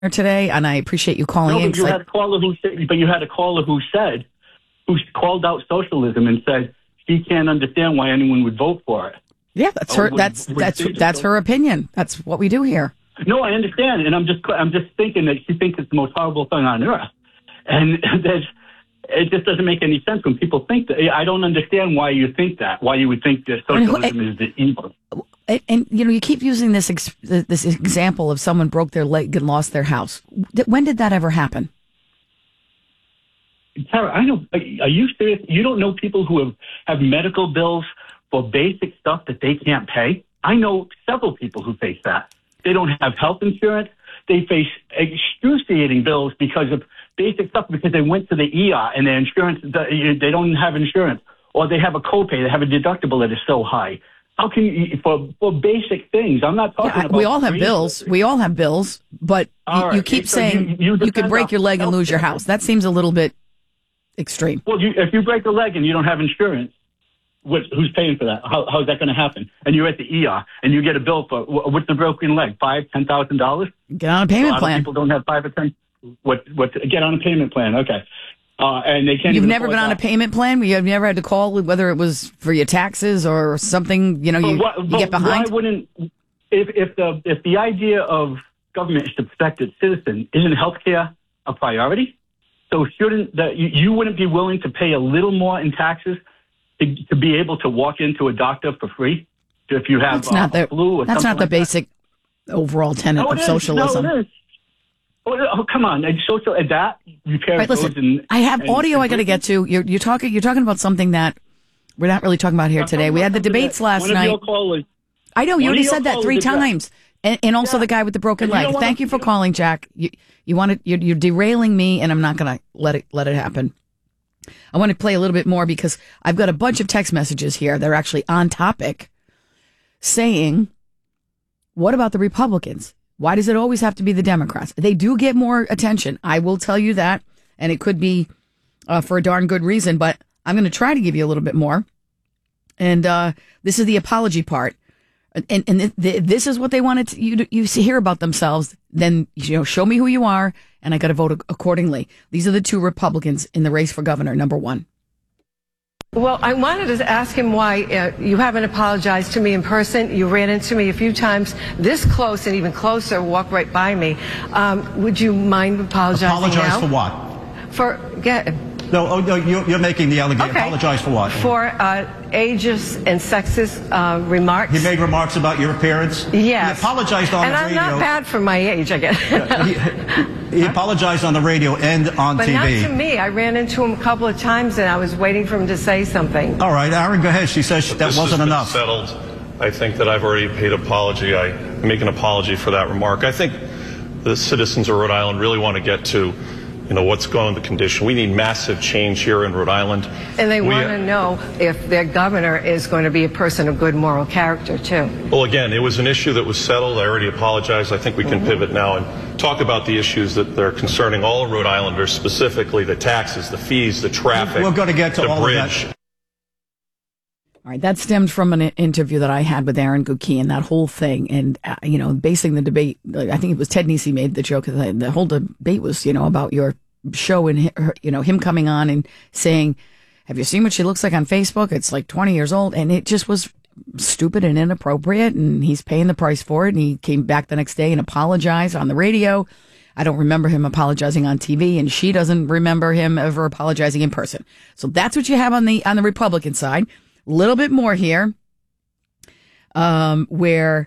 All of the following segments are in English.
today, and I appreciate you calling in. But you had a caller who called out socialism and said she can't understand why anyone would vote for it. Yeah, that's her. That's her opinion. That's what we do here. No, I understand, and I'm just thinking that she thinks it's the most horrible thing on earth, and it just doesn't make any sense when people think that. I don't understand why you think that. Why you would think that socialism is the evil. And you keep using this example of someone broke their leg and lost their house. When did that ever happen? Tara, I know. Are you serious? You don't know people who have medical bills for basic stuff that they can't pay? I know several people who face that. They don't have health insurance. They face excruciating bills because of basic stuff because they went to the ER and their insurance, they don't have insurance. Or they have a copay, they have a deductible that is so high. How can you, for basic things, I'm not talking about... We all have bills. We all have bills, but you keep saying you could break your leg and lose your house. That seems a little bit extreme. Well, if you break a leg and you don't have insurance, who's paying for that? How's that going to happen? And you're at the ER and you get a bill for what's the broken leg? $5,000-$10,000? Get on a payment plan. People don't have 5 or 10. Get on a payment plan? Okay. And they can't. You've never been on a payment plan? You've never had to call whether it was for your taxes or something? You get behind. Why wouldn't if the idea of government is to protect its citizen, isn't healthcare a priority? So shouldn't that you wouldn't be willing to pay a little more in taxes to be able to walk into a doctor for free if you have a flu or that's not the basic overall tenet of socialism. No, it is. Oh, come on! Listen, I have audio I got to get to. You're talking about something that we're not really talking about here today. We had the debates last night. I know you already said that 3 times, and also the guy with the broken leg. Thank you for calling, Jack. You're derailing me, and I'm not going to let it happen. I want to play a little bit more because I've got a bunch of text messages here that are actually on topic, saying, "What about the Republicans? Why does it always have to be the Democrats? They do get more attention. I will tell you that, and it could be for a darn good reason, but I'm going to try to give you a little bit more. And this is the apology part. And this is what they wanted you to hear about themselves. Then, show me who you are, and I got to vote accordingly. These are the 2 Republicans in the race for governor, number 1. Well, I wanted to ask him why you haven't apologized to me in person. You ran into me a few times this close and even closer, walked right by me. Would you mind apologizing Apologize now? for what? No, you're making the allegation. Okay. Apologize for what? For ageist and sexist remarks. He made remarks about your appearance? Yes. He apologized on the radio. And I'm not bad for my age, I guess. He apologized on the radio and on but TV. But not to me. I ran into him a couple of times, and I was waiting for him to say something. All right, Aaron, go ahead. She says that wasn't enough. Settled. I think that I've already paid apology. I make an apology for that remark. I think the citizens of Rhode Island really want to get to what's going on the condition. We need massive change here in Rhode Island. And they want to know if their governor is going to be a person of good moral character, too. Well, again, it was an issue that was settled. I already apologized. I think we can pivot now and talk about the issues that are concerning all Rhode Islanders, specifically the taxes, the fees, the traffic, we're going to get to the all bridge. Of that. All right, that stemmed from an interview that I had with Aaron Guckian, that whole thing. And, basing the debate, I think it was Ted Nesi made the joke. The whole debate was, about your show and, him coming on and saying, have you seen what she looks like on Facebook? It's like 20 years old. And it just was stupid and inappropriate. And he's paying the price for it. And he came back the next day and apologized on the radio. I don't remember him apologizing on TV, and she doesn't remember him ever apologizing in person. So that's what you have on the Republican side. A little bit more here, where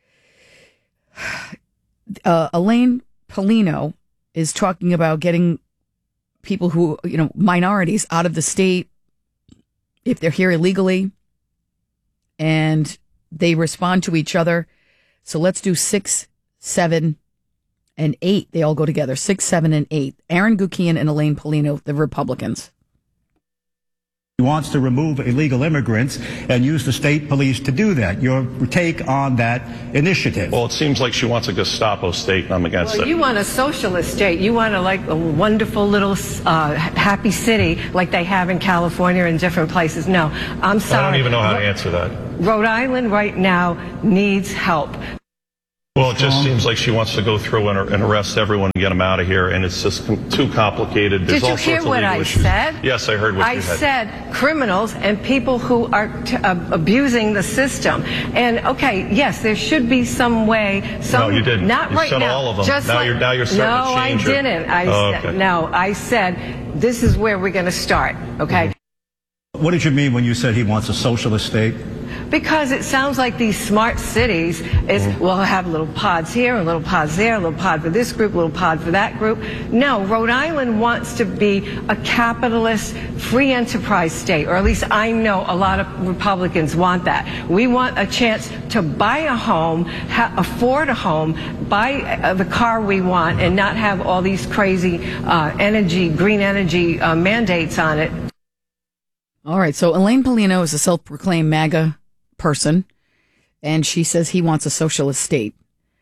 Elaine Paulino is talking about getting people who, minorities out of the state if they're here illegally, and they respond to each other. So let's do 6, 7, and 8. They all go together. 6, 7, and 8. Aaron Guckian and Elaine Paulino, the Republicans. He wants to remove illegal immigrants and use the state police to do that. Your take on that initiative? Well, it seems like she wants a Gestapo state, and I'm against it. You want a socialist state. You want a wonderful little happy city like they have in California and different places. No, I'm sorry. I don't even know how to answer that. Rhode Island right now needs help. Well, it just seems like she wants to go through and arrest everyone and get them out of here, and it's just too complicated. Did you hear what I said? Yes, I heard what you said. I said criminals and people who are abusing the system. And, okay, yes, there should be some way. No, you didn't. Not you right said now. all of them. Just now you're starting to change No, I didn't. I said this is where we're going to start, okay? What did you mean when you said he wants a socialist state? Because it sounds like these smart cities is, well, have little pods here, a little pods there, a little pod for this group, a little pod for that group. No, Rhode Island wants to be a capitalist, free enterprise state, or at least I know a lot of Republicans want that. We want a chance to buy a home, afford a home, buy the car we want, and not have all these crazy green energy mandates on it. All right, so Elaine Paulino is a self-proclaimed MAGA person, and she says he wants a socialist state.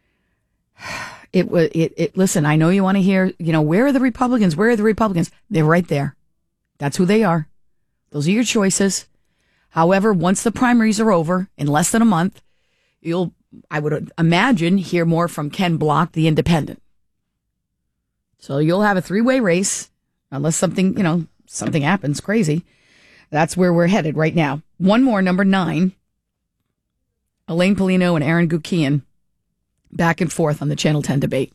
Listen, I know you want to hear, where are the Republicans? Where are the Republicans? They're right there. That's who they are. Those are your choices. However, once the primaries are over, in less than a month, I would imagine, hear more from Ken Block, the independent. So you'll have a three-way race, unless something happens crazy. That's where we're headed right now. One more, number 9. Elaine Paulino and Aaron Guckian back and forth on the Channel 10 debate.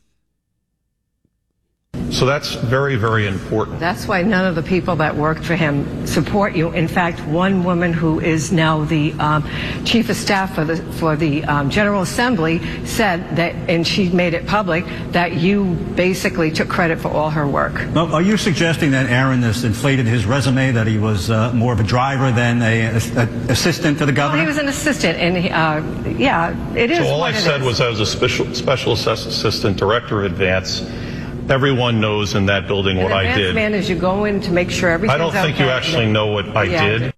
So that's very, very important. That's why none of the people that worked for him support you. In fact, one woman who is now the chief of staff for the General Assembly said that, and she made it public, that you basically took credit for all her work. Well, are you suggesting that Aaron has inflated his resume, that he was more of a driver than an assistant to the governor? Well, he was an assistant, and it is. So all I said was I was a special assistant director of advance. Everyone knows in that building what I did. Man, as you go in to make sure everything's okay. I don't think you actually know what I did.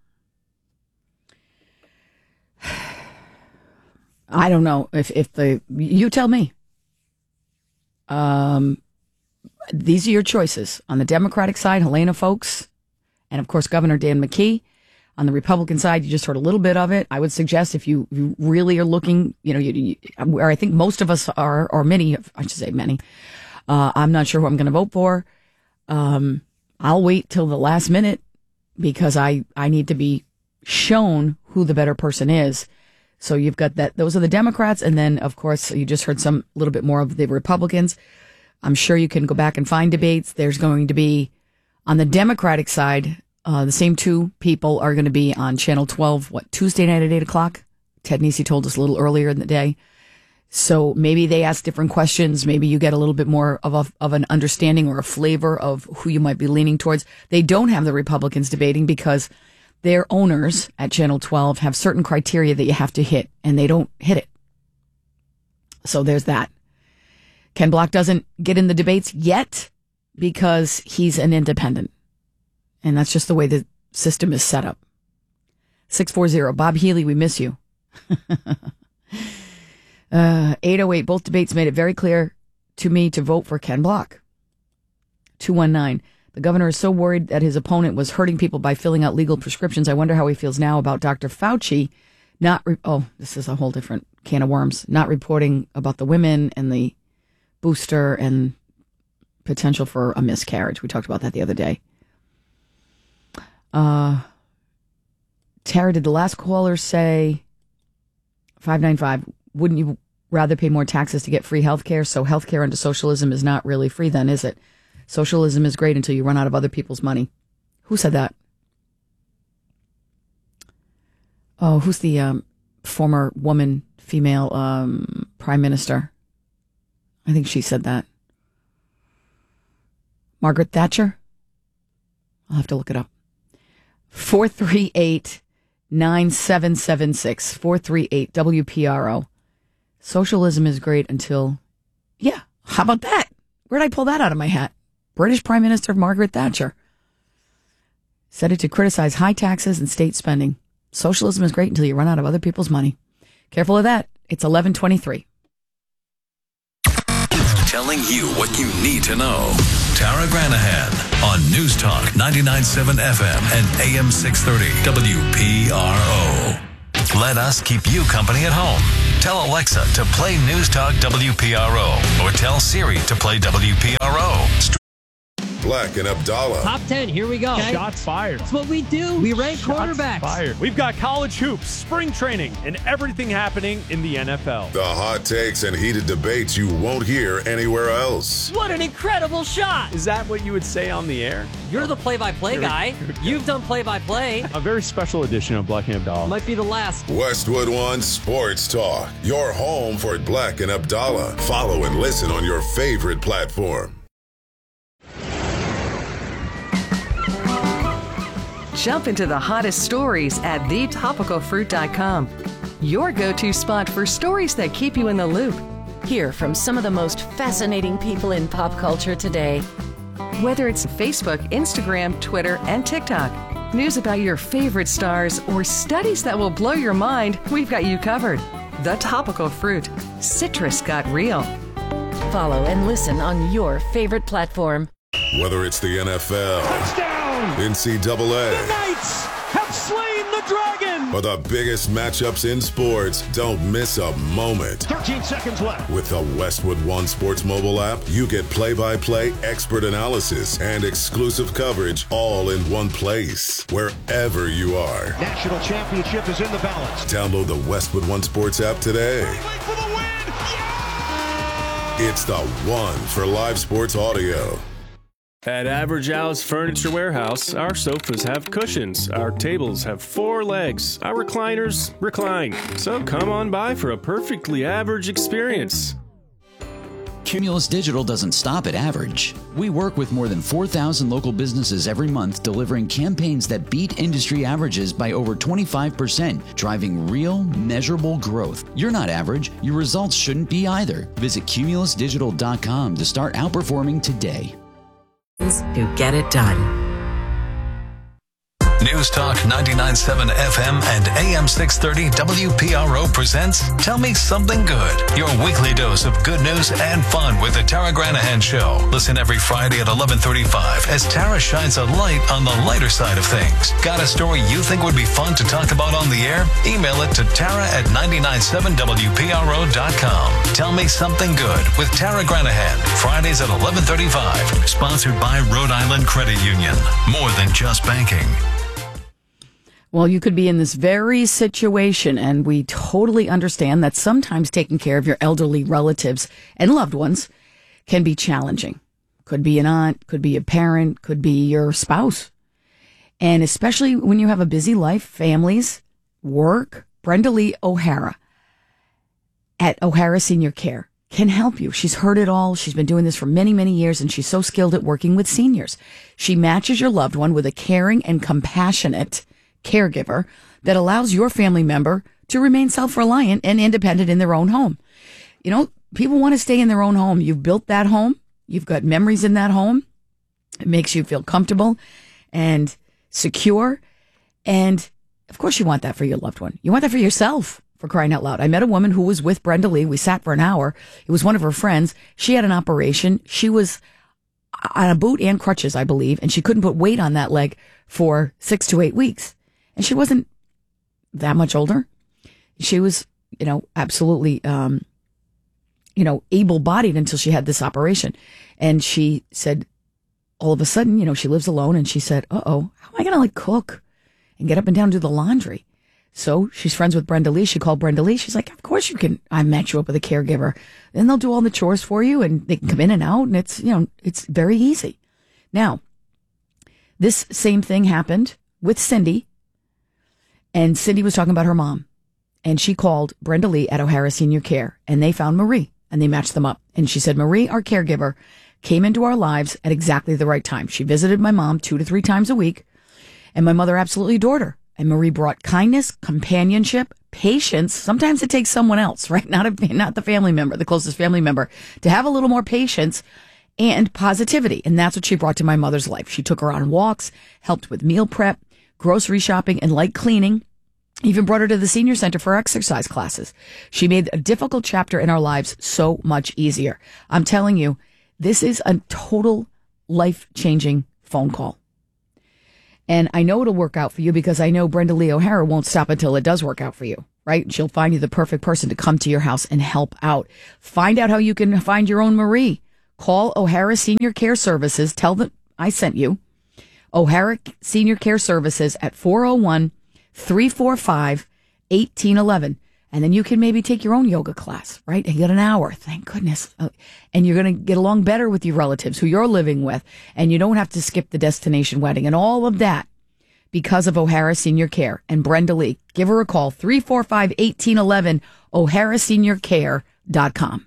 I don't know if you tell me. These are your choices. On the Democratic side, Helena Foulkes, and of course Governor Dan McKee. On the Republican side, you just heard a little bit of it. I would suggest if you really are looking, where I think most of us are, or many, I should say many. I'm not sure who I'm going to vote for. I'll wait till the last minute because I need to be shown who the better person is. So you've got that. Those are the Democrats. And then, of course, you just heard a little bit more of the Republicans. I'm sure you can go back and find debates. There's going to be, on the Democratic side, the same two people are going to be on Channel 12, Tuesday night at 8 o'clock? Ted Nesi told us a little earlier in the day. So maybe they ask different questions. Maybe you get a little bit more of an understanding or a flavor of who you might be leaning towards. They don't have the Republicans debating because their owners at Channel 12 have certain criteria that you have to hit, and they don't hit it. So there's that. Ken Block doesn't get in the debates yet because he's an independent. And that's just the way the system is set up. 640, Bob Healy, we miss you. 808, both debates made it very clear to me to vote for Ken Block. 219, the governor is so worried that his opponent was hurting people by filling out legal prescriptions. I wonder how he feels now about Dr. Fauci this is a whole different can of worms, not reporting about the women and the booster and potential for a miscarriage. We talked about that the other day. Tara, did the last caller say 595? Wouldn't you rather pay more taxes to get free health care? So health care under socialism is not really free then, is it? Socialism is great until you run out of other people's money. Who said that? Oh, who's the former female prime minister? I think she said that. Margaret Thatcher? I'll have to look it up. 438-9776. 438-WPRO. Socialism is great until, how about that? Where'd I pull that out of my hat? British Prime Minister Margaret Thatcher said it to criticize high taxes and state spending. Socialism is great until you run out of other people's money. Careful of that. It's 11:23. Telling you what you need to know. Tara Granahan on News Talk 99.7 FM and AM 630 WPRO. Let us keep you company at home. Tell Alexa to play News Talk WPRO or tell Siri to play WPRO. Black and Abdallah. Top 10, here we go. Okay. Shots fired. That's what we do. We rank quarterbacks. Fired. We've got college hoops, spring training, and everything happening in the NFL. The hot takes and heated debates you won't hear anywhere else. What an incredible shot. Is that what you would say on the air? You're the play-by-play guy. You've done play-by-play. A very special edition of Black and Abdallah. Might be the last. Westwood One Sports Talk. Your home for Black and Abdallah. Follow and listen on your favorite platform. Jump into the hottest stories at thetopicalfruit.com. Your go-to spot for stories that keep you in the loop. Hear from some of the most fascinating people in pop culture today. Whether it's Facebook, Instagram, Twitter, and TikTok. News about your favorite stars or studies that will blow your mind, we've got you covered. The Topical Fruit. Citrus got real. Follow and listen on your favorite platform. Whether it's the NFL, touchdown! NCAA, the Knights have slain the dragon! Or the biggest matchups in sports, don't miss a moment. 13 seconds left. With the Westwood One Sports mobile app, you get play-by-play, expert analysis, and exclusive coverage all in one place, wherever you are. National championship is in the balance. Download the Westwood One Sports app today. For the win! Yeah! It's the one for live sports audio. At Average Al's Furniture Warehouse, our sofas have cushions, our tables have 4 legs, our recliners recline. So come on by for a perfectly average experience. Cumulus Digital doesn't stop at average. We work with more than 4,000 local businesses every month, delivering campaigns that beat industry averages by over 25%, driving real, measurable growth. You're not average. Your results shouldn't be either. Visit cumulusdigital.com to start outperforming today. Who get it done. News Talk 99.7 FM and AM 630 WPRO presents Tell Me Something Good, your weekly dose of good news and fun with the Tara Granahan Show. Listen every Friday at 11:35 as Tara shines a light on the lighter side of things. Got a story you think would be fun to talk about on the air? Email it to Tara at 997WPRO.com. Tell Me Something Good with Tara Granahan, Fridays at 11:35. Sponsored by Rhode Island Credit Union. More than just banking. Well, you could be in this very situation, and we totally understand that sometimes taking care of your elderly relatives and loved ones can be challenging. Could be an aunt, could be a parent, could be your spouse. And especially when you have a busy life, families, work, Brenda Lee O'Hara at O'Hara Senior Care can help you. She's heard it all. She's been doing this for many, many years, and she's so skilled at working with seniors. She matches your loved one with a caring and compassionate caregiver that allows your family member to remain self-reliant and independent in their own home. You know, people want to stay in their own home. You've built that home. You've got memories in that home. It makes you feel comfortable and secure. And of course you want that for your loved one. You want that for yourself, for crying out loud. I met a woman who was with Brenda Lee. We sat for an hour. It was one of her friends. She had an operation. She was on a boot and crutches, I believe, and she couldn't put weight on that leg for 6 to 8 weeks. And she wasn't that much older. She was, absolutely, able-bodied until she had this operation. And she said, all of a sudden, she lives alone. And she said, how am I going to cook and get up and down and do the laundry? So she's friends with Brenda Lee. She called Brenda Lee. She's like, of course you can. I match you up with a caregiver. And they'll do all the chores for you and they can come in and out. And it's, it's very easy. Now, this same thing happened with Cindy. And Cindy was talking about her mom, and she called Brenda Lee at O'Hara Senior Care, and they found Marie, and they matched them up. And she said, Marie, our caregiver, came into our lives at exactly the right time. She visited my mom 2 to 3 times a week, and my mother absolutely adored her. And Marie brought kindness, companionship, patience. Sometimes it takes someone else, right? Not the family member, the closest family member, to have a little more patience and positivity. And that's what she brought to my mother's life. She took her on walks, helped with meal prep, grocery shopping, and light cleaning. Even brought her to the senior center for exercise classes. She made a difficult chapter in our lives so much easier. I'm telling you, this is a total life-changing phone call. And I know it'll work out for you because I know Brenda Lee O'Hara won't stop until it does work out for you, right? She'll find you the perfect person to come to your house and help out. Find out how you can find your own Marie. Call O'Hara Senior Care Services. Tell them I sent you. O'Hara Senior Care Services at 401-345-1811. And then you can maybe take your own yoga class, right? You got an hour, thank goodness. And you're going to get along better with your relatives who you're living with. And you don't have to skip the destination wedding and all of that because of O'Hara Senior Care and Brenda Lee. Give her a call, 345-1811, O'HaraSeniorCare.com.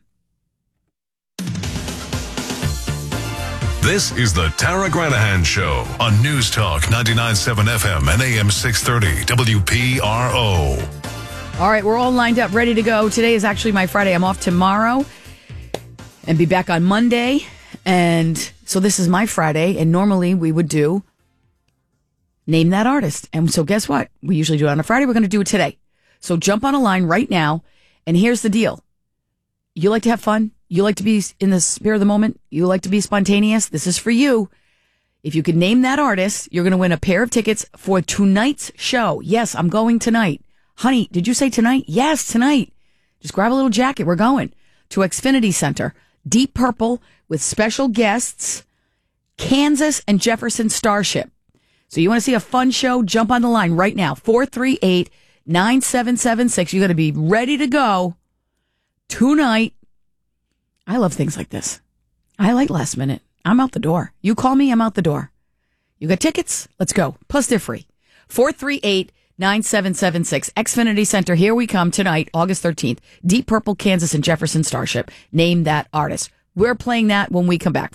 This is the Tara Granahan Show on News Talk 99.7 FM and AM 630 WPRO. All right, we're all lined up, ready to go. Today is actually my Friday. I'm off tomorrow and be back on Monday. And so this is my Friday. And normally we would do Name That Artist. And so guess what? We usually do it on a Friday. We're going to do it today. So jump on a line right now. And here's the deal. You like to have fun? You like to be in the spirit of the moment? You like to be spontaneous? This is for you. If you can name that artist, you're going to win a pair of tickets for tonight's show. Yes, I'm going tonight. Honey, did you say tonight? Yes, tonight. Just grab a little jacket. We're going to Xfinity Center. Deep Purple with special guests, Kansas and Jefferson Starship. So you want to see a fun show? Jump on the line right now. 438-9776. You got to be ready to go tonight. I love things like this. I like last minute. I'm out the door. You call me, I'm out the door. You got tickets? Let's go. Plus they're free. 438-9776. Xfinity Center. Here we come tonight, August 13th. Deep Purple, Kansas, and Jefferson Starship. Name that artist. We're playing that when we come back.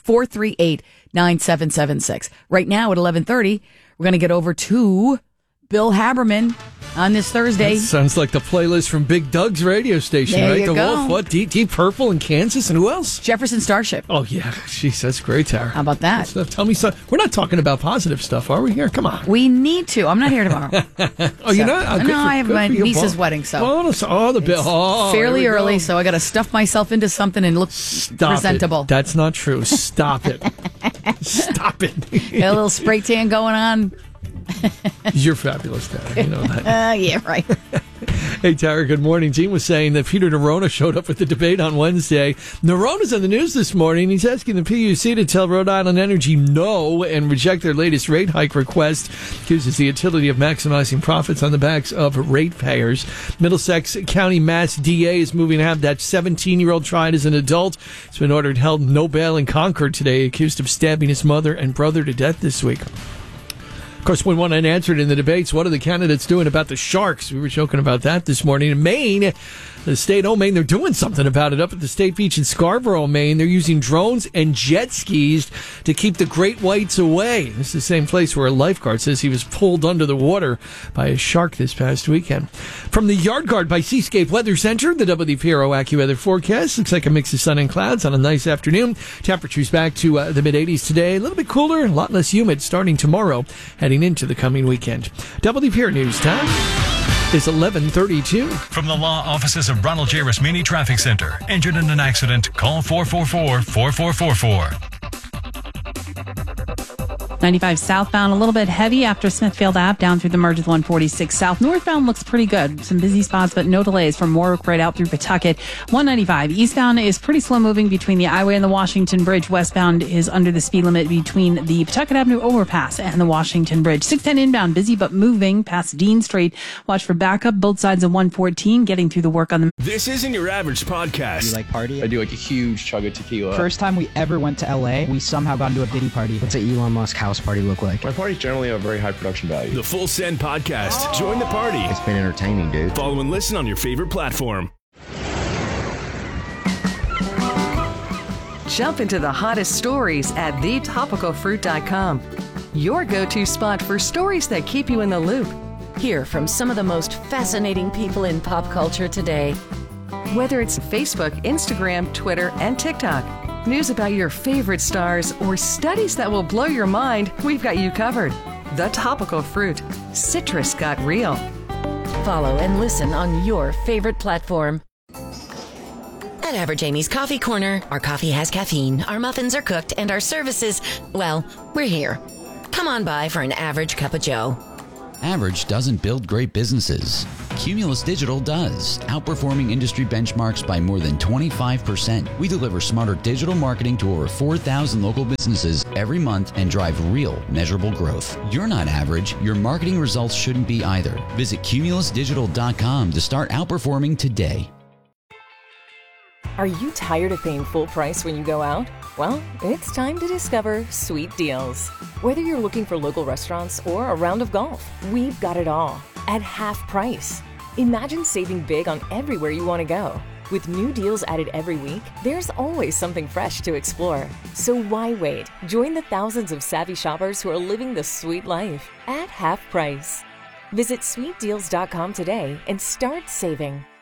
438-9776. Right now at 11:30, we're going to get over to Bill Haberman on this Thursday. That sounds like the playlist from Big Doug's radio station, there right? You the go. Wolf, what? Deep Purple in Kansas, and who else? Jefferson Starship. Oh, yeah. Jeez, that's great, Tara. How about that? Tell me something. We're not talking about positive stuff, are we here? Come on. We need to. I'm not here tomorrow. You're not? No, I have my niece's wedding, so. The bill. Oh, fairly early, so I got to stuff myself into something and look presentable. That's not true. Stop it. Stop it. Got a little spray tan going on. You're fabulous, Tara. You know that. Yeah, right. Hey, Tara, good morning. Gene was saying that Peter Nerona showed up at the debate on Wednesday. Nerona's on the news this morning. He's asking the PUC to tell Rhode Island Energy no and reject their latest rate hike request. Accuses the utility of maximizing profits on the backs of ratepayers. Middlesex County Mass DA is moving to have that 17-year-old tried as an adult. He's been ordered held no bail in Concord today, accused of stabbing his mother and brother to death this week. Of course, when one unanswered in the debates, what are the candidates doing about the sharks? We were joking about that this morning. In Maine, the state of Maine, they're doing something about it. Up at the State Beach in Scarborough, Maine, they're using drones and jet skis to keep the great whites away. This is the same place where a lifeguard says he was pulled under the water by a shark this past weekend. From the Yard Guard by Seascape Weather Center, the WPRO AccuWeather forecast looks like a mix of sun and clouds on a nice afternoon. Temperatures back to the mid-80s today. A little bit cooler, a lot less humid starting tomorrow, heading into the coming weekend. WPR News time is 11:32. From the law offices of Ronald J. Rasmini Traffic Center. Injured in an accident? Call 444-4444. 95 southbound, a little bit heavy after Smithfield Ave down through the merge with 146 south. Northbound looks pretty good. Some busy spots, but no delays from Warwick right out through Pawtucket. 195 eastbound is pretty slow moving between the Highway and the Washington Bridge. Westbound is under the speed limit between the Pawtucket Avenue overpass and the Washington Bridge. 610 inbound, busy but moving past Dean Street. Watch for backup both sides of 114, getting through the work on the... This isn't your average podcast. You like party? I do like a huge chug of tequila. First time we ever went to LA, we somehow got into a Diddy party. What's an Elon Musk house party look like? My parties generally have very high production value. The Full Send Podcast. Join the party. It's been entertaining, dude. Follow and listen on your favorite platform. Jump into the hottest stories at thetopicalfruit.com. Your go-to spot for stories that keep you in the loop. Hear from some of the most fascinating people in pop culture today. Whether it's Facebook, Instagram, Twitter, and TikTok, news about your favorite stars, or studies that will blow your mind, we've got you covered. The Topical Fruit. Citrus got real. Follow and listen on your favorite platform. At Average Amy's Coffee Corner, our coffee has caffeine, our muffins are cooked, and our services, well, we're here. Come on by for an average cup of joe. Average doesn't build great businesses. Cumulus Digital does, outperforming industry benchmarks by more than 25%. We deliver smarter digital marketing to over 4,000 local businesses every month and drive real, measurable growth. You're not average. Your marketing results shouldn't be either. Visit cumulusdigital.com to start outperforming today. Are you tired of paying full price when you go out? Well, it's time to discover Sweet Deals. Whether you're looking for local restaurants or a round of golf, we've got it all at half price. Imagine saving big on everywhere you want to go. With new deals added every week, there's always something fresh to explore. So why wait? Join the thousands of savvy shoppers who are living the sweet life at half price. Visit sweetdeals.com today and start saving.